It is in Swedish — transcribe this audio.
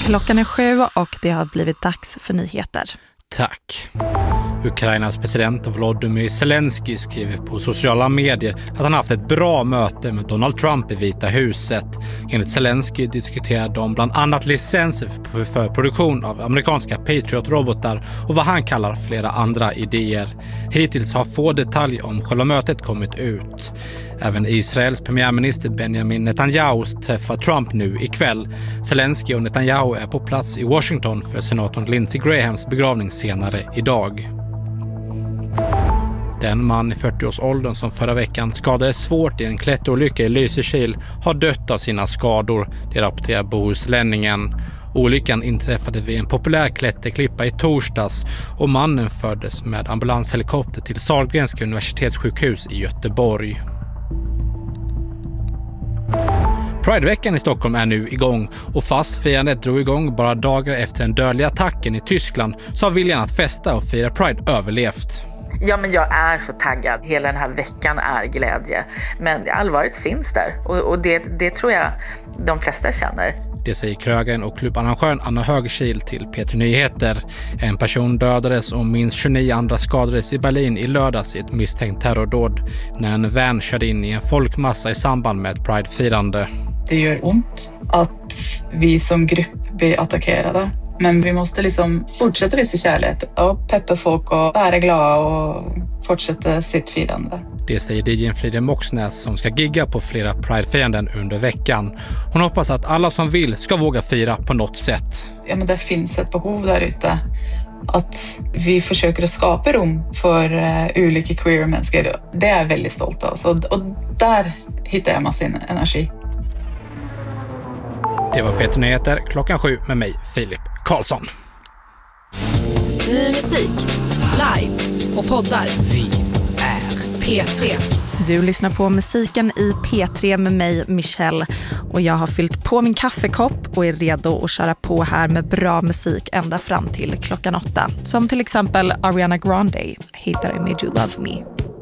Klockan är 7 och det har blivit dags för nyheter. Tack. Ukrainas president Volodymyr Zelensky skriver på sociala medier att han haft ett bra möte med Donald Trump i Vita huset. Enligt Zelensky diskuterade de bland annat licenser för produktion av amerikanska Patriot-robotar och vad han kallar flera andra idéer. Hittills har få detaljer om själva mötet kommit ut. Även Israels premiärminister Benjamin Netanyahu träffar Trump nu ikväll. Zelensky och Netanyahu är på plats i Washington för senatorn Lindsey Grahams begravning senare idag. Den man i 40-årsåldern som förra veckan skadades svårt i en klätterolycka i Lysekil har dött av sina skador, det rapporterar Bohuslänningen. Olyckan inträffade vid en populär klätterklippa i torsdags och mannen fördes med ambulanshelikopter till Sahlgrenska universitetssjukhus i Göteborg. Prideveckan i Stockholm är nu igång och fast firandet drog igång bara dagar efter den dödliga attacken i Tyskland så har viljan att festa och fira Pride överlevt. Ja, men jag är så taggad. Hela den här veckan är glädje. Men allvaret finns där och det tror jag de flesta känner. Det säger krögaren och klubbarrangören Anna Högkil till P3 Nyheter. En person dödades och minst 29 andra skadades i Berlin i lördags i ett misstänkt terrordåd när en van körde in i en folkmassa i samband med ett Pride-firande. Det gör ont att vi som grupp blir attackerade. Men vi måste liksom fortsätta visa kärlek och peppa folk och vara glada och fortsätta sitt firande. Det säger DJ:n Frida Moxnäs som ska gigga på flera Pride-firanden under veckan. Hon hoppas att alla som vill ska våga fira på något sätt. Ja, men det finns ett behov där ute att vi försöker att skapa rum för olika queer-människor. Det är jag väldigt stolt av. Och där hittar jag massor energi. Det var P3 Nyheter klockan 7 med mig, Filip Karlsson. Ny musik, live och poddar. Vi är P3. Du lyssnar på musiken i P3 med mig, Michelle. Och jag har fyllt på min kaffekopp och är redo att köra på här med bra musik ända fram till klockan 8. Som till exempel Ariana Grande, Hate That I Made You Love Me.